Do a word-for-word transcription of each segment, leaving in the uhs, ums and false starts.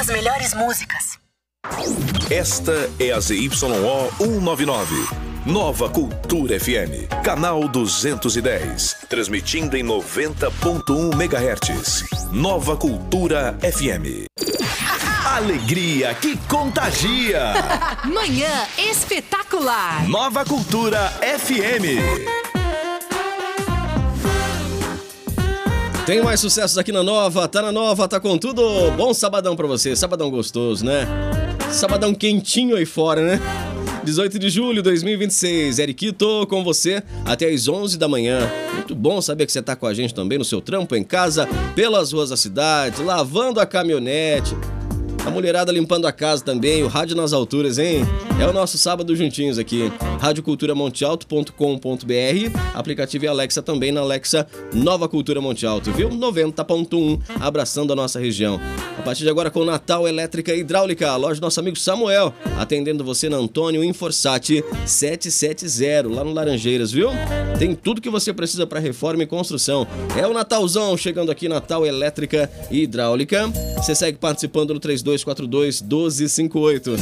As melhores músicas. Esta é a Z Y O cento e noventa e nove. Nova Cultura F M, canal duzentos e dez, transmitindo em noventa ponto um megahertz. Nova Cultura F M. Alegria que contagia. Manhã espetacular. Nova Cultura F M. Tem mais sucessos aqui na Nova, tá na Nova, tá com tudo. Bom sabadão pra você, sabadão gostoso, né? Sabadão quentinho aí fora, né? dezoito de julho de dois mil e vinte e seis, Eriquito com você até às onze da manhã. Muito bom saber que você tá com a gente também no seu trampo, em casa, pelas ruas da cidade, lavando a caminhonete. A mulherada limpando a casa também, o rádio nas alturas, hein? É o nosso sábado juntinhos aqui. rádio cultura monte alto ponto com ponto b r, aplicativo e Alexa também na Alexa Nova Cultura Monte Alto, viu? noventa ponto um, abraçando a nossa região. A partir de agora com Natal Elétrica e Hidráulica, a loja do nosso amigo Samuel, atendendo você na Antônio Inforsati setecentos e setenta, lá no Laranjeiras, viu? Tem tudo que você precisa para reforma e construção. É o Natalzão chegando aqui, Natal Elétrica e Hidráulica. Você segue participando no três dois quatro dois, um dois cinco oito.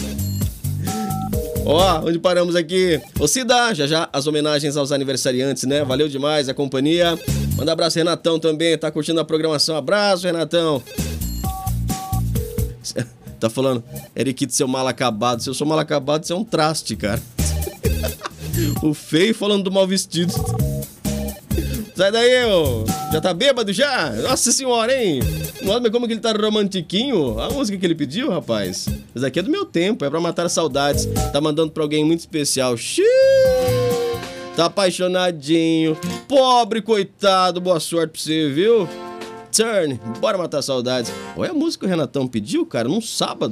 Ó, onde paramos aqui? Ô Cida, já já as homenagens aos aniversariantes, né? Valeu demais a companhia. Manda abraço, Renatão também, tá curtindo a programação. Abraço, Renatão. Tá falando, Eriquito, seu mal acabado. Se eu sou mal acabado, você é um traste, cara. O feio falando do mal vestido. Sai daí, ô. Já tá bêbado já? Nossa senhora, hein? Nossa, como que ele tá romantiquinho. A música que ele pediu, rapaz. Isso aqui é do meu tempo, é pra matar saudades. Tá mandando pra alguém muito especial. Xiii. Tá apaixonadinho. Pobre, coitado. Boa sorte pra você, viu? Turn, bora matar saudades. Olha a música que o Renatão pediu, cara, num sábado.